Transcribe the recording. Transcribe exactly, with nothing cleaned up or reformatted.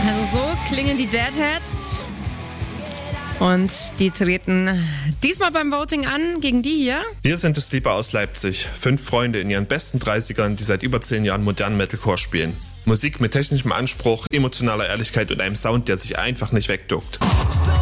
Also so klingen die Deadheads. Und die treten diesmal beim Voting an gegen die hier. Wir sind es lieber aus Leipzig. Fünf Freunde in ihren besten dreißigern, die seit über zehn Jahren modernen Metalcore spielen. Musik mit technischem Anspruch, emotionaler Ehrlichkeit und einem Sound, der sich einfach nicht wegduckt.